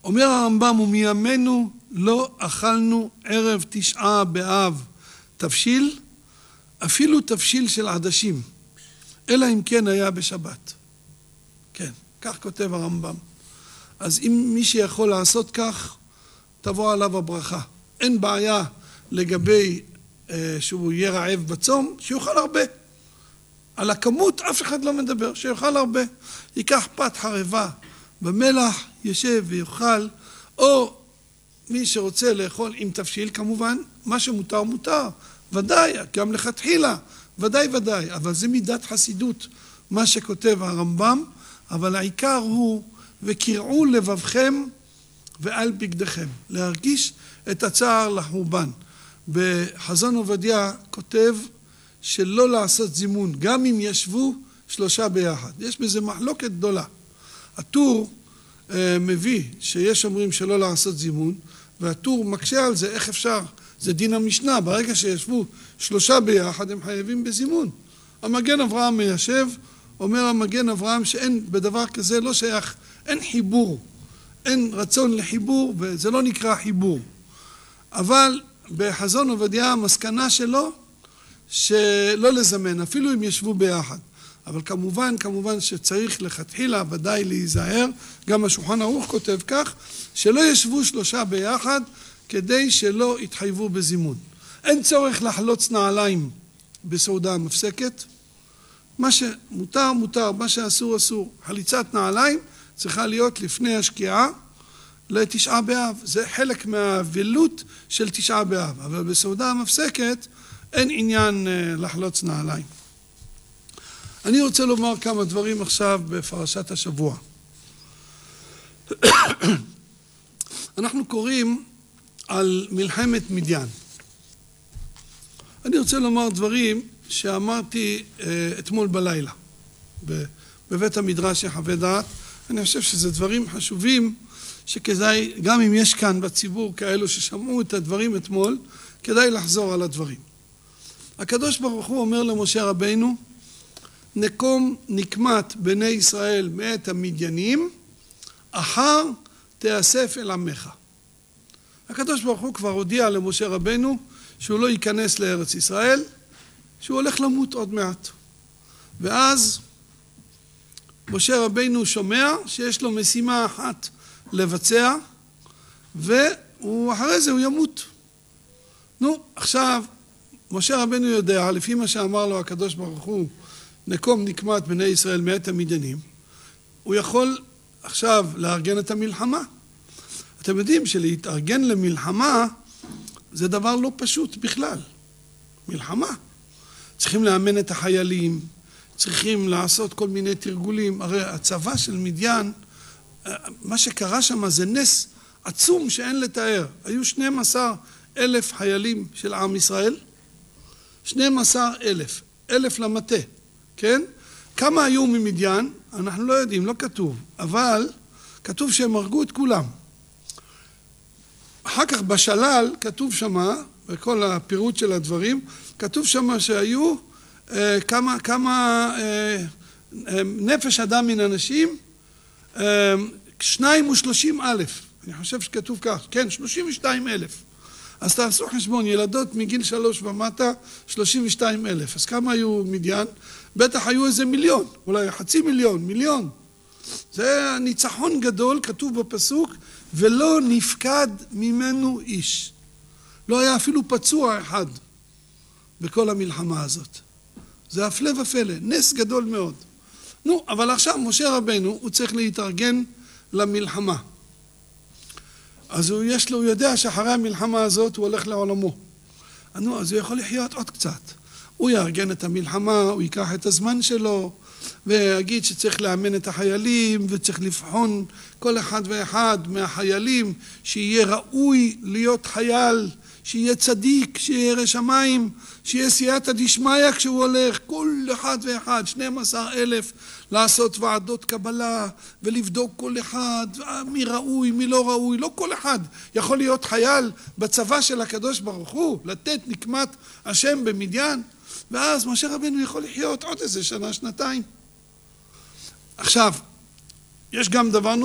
אומר הרמב"ם, ומימינו לא אכלנו ערב תשעה באב תבשיל, אפילו תבשיל של עדשים, אלא אם כן היה בשבת. כן, כך כותב הרמב"ם. אז אם מי שיכול לעשות כך, תבוא עליו הברכה. אין בעיה לגבי שהוא יהיה רעב בצום, שיוכל הרבה. על הכמות אף אחד לא מדבר, שיוכל הרבה. ייקח פת חרבה במלח, ישב ויוכל, או מי שרוצה לאכול עם תבשיל כמובן, מה שמותר מותר, ודאי, גם לכתחילה, ודאי ודאי, אבל זה מידת חסידות, מה שכותב הרמב"ם, אבל העיקר הוא, וקרעו לבבכם ועל בגדיכם, להרגיש את הצער לחורבן. בחזון עובדיה כותב שלא לעשות זימון, גם אם ישבו שלושה ביחד. יש בזה מחלוקת גדולה. הטור מביא שיש אומרים שלא לעשות זימון, והטור מקשה על זה, איך אפשר? זה דין המשנה, ברגע שישבו שלושה ביחד הם חייבים בזימון. המגן אברהם מיישב, אומר המגן אברהם שאין בדבר כזה, לא שייך, אין חיבור, אין רצון לחיבור, וזה לא נקרא חיבור. אבל בחזון עובדיה המסקנה שלו, שלא לזמן, אפילו אם ישבו ביחד. אבל כמובן שצריך לכתחילה ודאי להיזהר, גם השולחן ערוך כותב כך, שלא ישבו שלושה ביחד, כדי שלא יתחייבו בזימון. אין צורך לחלוץ נעליים בסעודה המפסקת. מה שמותר, מותר, מה שאסור, אסור. חליצת נעליים צריכה להיות לפני השקיעה לתשעה באב. זה חלק מהאבלות של תשעה באב. אבל בסעודה המפסקת אין עניין לחלוץ נעליים. אני רוצה לומר כמה דברים עכשיו בפרשת השבוע. אנחנו קוראים על מלחמת מדיין. אני רוצה לומר דברים שאמרתי אתמול בלילה בבית המדרש יחווה דעת. אני חושב שזה דברים חשובים שכדאי, גם אם יש כאן בציבור כאלו ששמעו את הדברים אתמול, כדאי לחזור על הדברים. הקדוש ברוך הוא אומר למשה רבינו, נקום נקמת בני ישראל מאת המדיינים, אחר תאסף אל עמך. הקדוש ברוך הוא כבר הודיע למשה רבינו שהוא לא ייכנס לארץ ישראל, שהוא הולך למות עוד מעט. ואז משה רבינו שומע שיש לו משימה אחת לבצע, ואחרי זה הוא ימות. עכשיו משה רבינו יודע, לפי מה שאמר לו הקדוש ברוך הוא, נקום נקמת בני ישראל מאת המדיינים, הוא יכול עכשיו לארגן את המלחמה. אתם יודעים שלהתארגן למלחמה זה דבר לא פשוט בכלל. מלחמה. צריכים לאמן את החיילים, צריכים לעשות כל מיני תרגולים. הרי הצבא של מדיין, מה שקרה שם זה נס עצום שאין לתאר. היו 12,000 חיילים של עם ישראל, 12,000, 1,000 למטה, כן? כמה היו ממדיין? אנחנו לא יודעים, לא כתוב, אבל כתוב שהם הרגו את כולם. אחר כך בשלל כתוב שמה, בכל הפירוט של הדברים, כתוב שמה שהיו כמה נפש אדם מן אנשים, 32,000, אני חושב שכתוב כך, כן, 32,000. אז תעשו חשבון, ילדות מגיל 3 ומטה, 32,000. אז כמה היו מדיין? בטח היו איזה מיליון, אולי 500,000, מיליון. זה ניצחון גדול, כתוב בפסוק, ולא נפקד ממנו איש. לא היה אפילו פצוע אחד בכל המלחמה הזאת. זה הפלא ופלא, נס גדול מאוד. אבל עכשיו משה רבינו, הוא צריך להתארגן למלחמה. אז הוא יודע שאחרי המלחמה הזאת הוא הולך לעולמו. אז הוא יכול לחיות עוד קצת. הוא יארגן את המלחמה, הוא ייקח את הזמן שלו, ויגיד שצריך לאמן את החיילים, וצריך לבחון כל אחד ואחד מהחיילים, שיהיה ראוי להיות חייל, שיהיה צדיק, שיהיה ירא שמיים, שיהיה סייעתא דשמיא כשהוא הולך, כל אחד ואחד, 12,000, לעשות ועדות קבלה, ולבדוק כל אחד, מי ראוי, מי לא ראוי, לא כל אחד יכול להיות חייל בצבא של הקדוש ברוך הוא, לתת נקמת השם במדיין, ואז משה רבינו יכול לחיות עוד איזה שנה, שנתיים. עכשיו, יש גם דבר